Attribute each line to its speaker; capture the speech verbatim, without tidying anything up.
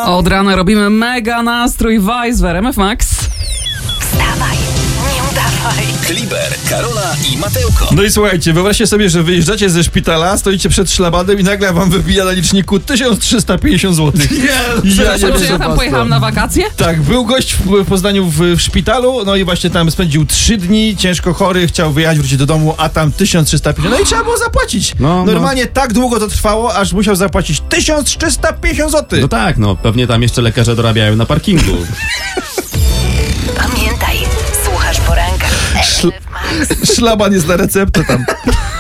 Speaker 1: Od rana robimy mega nastrój Vice w R M F Max.
Speaker 2: Wstawaj, nie udawaj.
Speaker 3: Kliber, Karola i Mateuko.
Speaker 4: No i słuchajcie, wyobraźcie sobie, że wyjeżdżacie ze szpitala, stoicie przed szlabanem i nagle wam wybija na liczniku tysiąc trzysta pięćdziesiąt złotych.
Speaker 1: Nie, przepraszam, czy ja tam pojechałam na wakacje?
Speaker 4: Tak, był gość w, w Poznaniu w, w szpitalu, no i właśnie tam spędził trzy dni, ciężko chory, chciał wyjechać, wrócić do domu, a tam tysiąc trzysta pięćdziesiąt. No i trzeba było zapłacić.
Speaker 5: No,
Speaker 4: Normalnie no. Tak długo to trwało, aż musiał zapłacić tysiąc trzysta pięćdziesiąt złotych.
Speaker 5: No tak, no pewnie tam jeszcze lekarze dorabiają na parkingu.
Speaker 2: Pamiętaj, słuchasz poranka.
Speaker 4: Szl- szlaban jest na receptę tam.